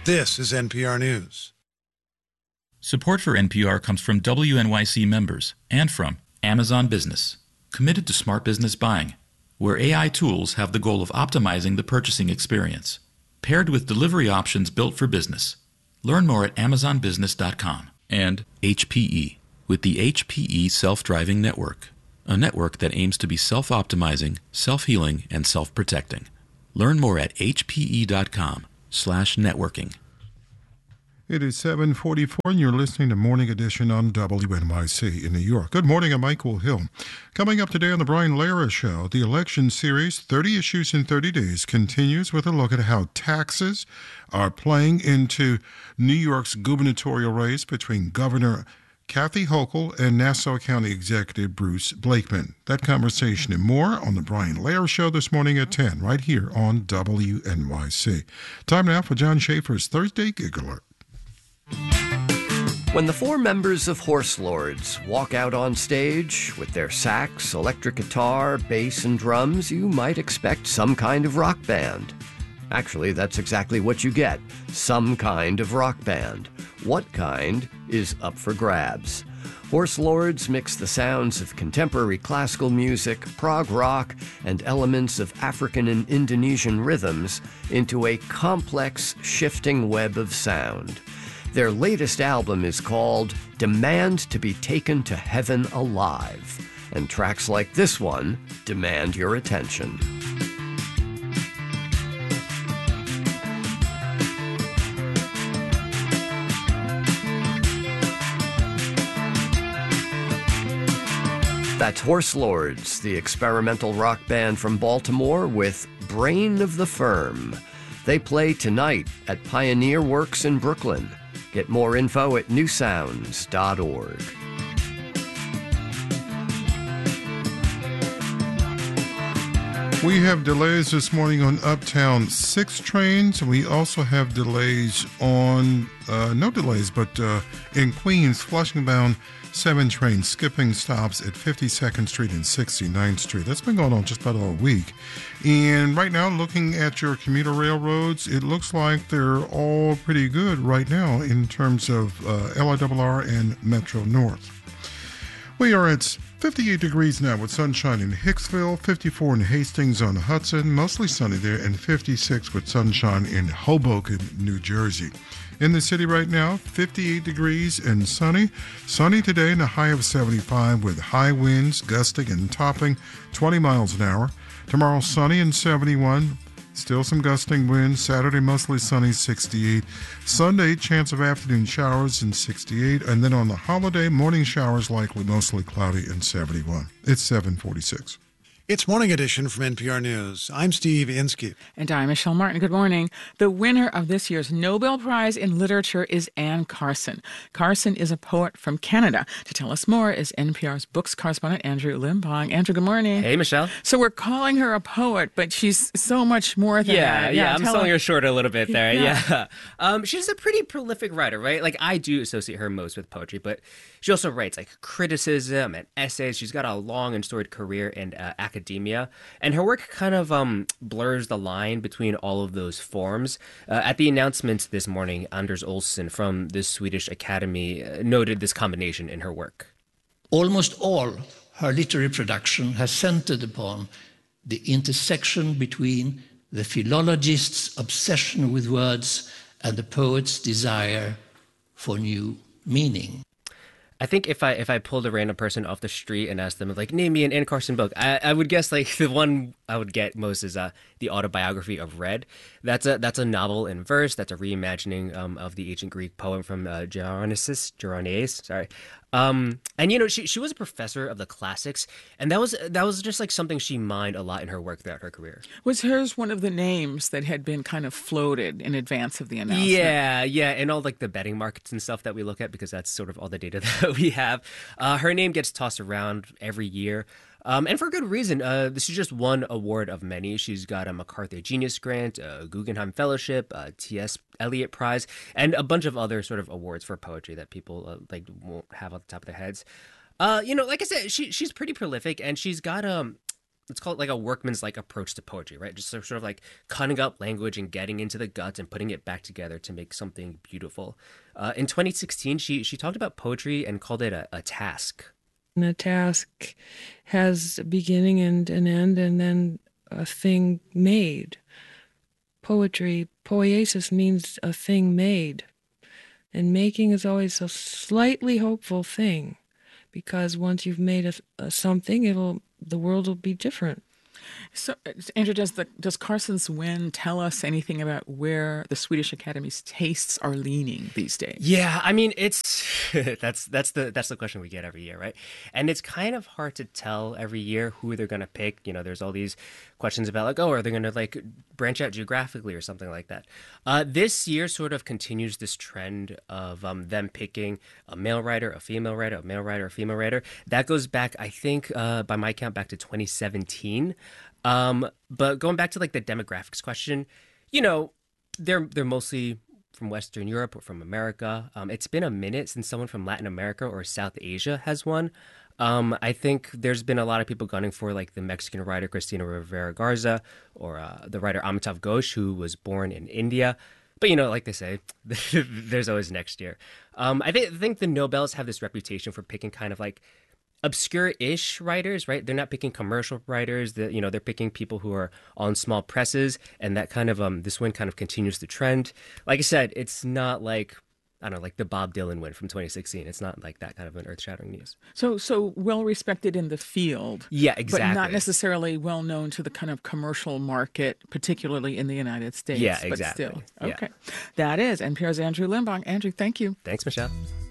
This is NPR News. Support for NPR comes from WNYC members and from Amazon Business, committed to smart business buying, where AI tools have the goal of optimizing the purchasing experience, paired with delivery options built for business. Learn more at amazonbusiness.com. And HPE, with the HPE Self-Driving Network, a network that aims to be self-optimizing, self-healing, and self-protecting. Learn more at hpe.com/networking. It is 7:44, and you're listening to Morning Edition on WNYC in New York. Good morning, I'm Michael Hill. Coming up today on the Brian Lara Show, the election series, 30 Issues in 30 Days, continues with a look at how taxes are playing into New York's gubernatorial race between Governor Kathy Hochul and Nassau County Executive Bruce Blakeman. That conversation and more on the Brian Lara Show this morning at 10, right here on WNYC. Time now for John Schaefer's Thursday Gig Alert. When the four members of Horse Lords walk out on stage with their sax, electric guitar, bass, and drums, you might expect some kind of rock band. Actually, that's exactly what you get, some kind of rock band. What kind is up for grabs. Horse Lords mix the sounds of contemporary classical music, prog rock, and elements of African and Indonesian rhythms into a complex, shifting web of sound. Their latest album is called Demand to be Taken to Heaven Alive, and tracks like this one demand your attention. That's Horse Lords, the experimental rock band from Baltimore with Brain of the Firm. They play tonight at Pioneer Works in Brooklyn. Get more info at newsounds.org. We have delays this morning on Uptown 6 trains. We also have delays on, in Queens, Flushing bound 7 trains skipping stops at 52nd Street and 69th Street. That's been going on just about all week. And right now, looking at your commuter railroads, it looks like they're all pretty good right now in terms of LIRR and Metro North. We are at 58 degrees now with sunshine in Hicksville, 54 in Hastings on Hudson, mostly sunny there, and 56 with sunshine in Hoboken, New Jersey. In the city right now, 58 degrees and sunny. Sunny today and a high of 75 with high winds gusting and topping 20 miles an hour. Tomorrow, sunny and 71. Still some gusting winds. Saturday, mostly sunny, 68. Sunday, chance of afternoon showers and 68. And then on the holiday, morning showers likely, mostly cloudy and 71. It's 7:46. It's Morning Edition from NPR News. I'm Steve Inskeep. And I'm Michelle Martin. Good morning. The winner of this year's Nobel Prize in Literature is Anne Carson. Carson is a poet from Canada. To tell us more is NPR's books correspondent Andrew Limbong. Andrew, good morning. Hey, Michelle. So we're calling her a poet, but she's so much more than that. Yeah, I'm selling her short a little bit there. Yeah. She's a pretty prolific writer, right? Like, I do associate her most with poetry, but she also writes like criticism and essays. She's got a long and storied career in academia, and her work kind of blurs the line between all of those forms. At the announcement this morning, Anders Olsson from the Swedish Academy noted this combination in her work. Almost all her literary production has centered upon the intersection between the philologist's obsession with words and the poet's desire for new meaning. I think if I pulled a random person off the street and asked them, like, name me an Anne Carson book, I would guess, like, the one I would get most is the autobiography of Red. That's a novel in verse. That's a reimagining of the ancient Greek poem from Geronesus. Sorry. And you know, she was a professor of the classics, and that was just like something she mined a lot in her work throughout her career. Was hers one of the names that had been kind of floated in advance of the announcement? Yeah, and all like the betting markets and stuff that we look at, because that's sort of all the data that we have. Her name gets tossed around every year. And for good reason. This is just one award of many. She's got a MacArthur Genius Grant, a Guggenheim Fellowship, a T.S. Eliot Prize, and a bunch of other sort of awards for poetry that people won't have on the top of their heads. Like I said, she's pretty prolific, and she's got let's call it like a workman's like approach to poetry, right? Just sort of like cutting up language and getting into the guts and putting it back together to make something beautiful. In 2016, she talked about poetry and called it a task. And a task has a beginning and an end, and then a thing made. Poetry, poiesis, means a thing made. And making is always a slightly hopeful thing, because once you've made something, the world will be different. So, Andrew, does Carson's win tell us anything about where the Swedish Academy's tastes are leaning these days? Yeah, I mean, it's that's the question we get every year, right? And it's kind of hard to tell every year who they're going to pick. You know, there's all these questions about like, oh, are they going to like branch out geographically or something like that? This year sort of continues this trend of them picking a male writer, a female writer, a male writer, a female writer. That goes back, I think, by my count, back to 2017. But going back to like the demographics question, you know, they're mostly from Western Europe or from America. It's been a minute since someone from Latin America or South Asia has won. I think there's been a lot of people gunning for like the Mexican writer Cristina Rivera Garza or the writer Amitav Ghosh, who was born in India. But, you know, like they say, there's always next year. I think the Nobels have this reputation for picking kind of like obscure-ish writers, right? They're not picking commercial writers. They're picking people who are on small presses, and that kind of this win kind of continues the trend. Like I said, it's not like, I don't know, like the Bob Dylan win from 2016. It's not like that kind of an earth-shattering news. So well respected in the field. Yeah, exactly. But not necessarily well known to the kind of commercial market, particularly in the United States. Yeah, exactly. But still, okay. Yeah. That is NPR's Andrew Limbong. Andrew, thank you. Thanks, Michelle.